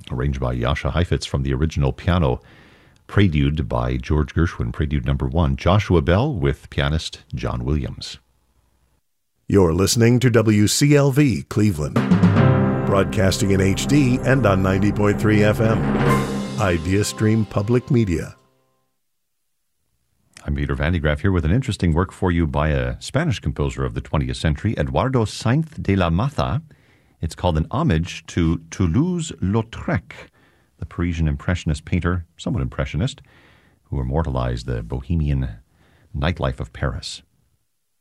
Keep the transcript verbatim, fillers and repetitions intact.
arranged by Jascha Heifetz from the original piano Prelude by George Gershwin, Prelude number one. Joshua Bell with pianist John Williams. You're listening to W C L V Cleveland, broadcasting in H D and on ninety point three F M. IdeaStream Public Media. I'm Peter Van de Graaff here with an interesting work for you by a Spanish composer of the twentieth century, Eduardo Sainz de la Maza. It's called an homage to Toulouse-Lautrec, the Parisian impressionist painter, somewhat impressionist, who immortalized the bohemian nightlife of Paris.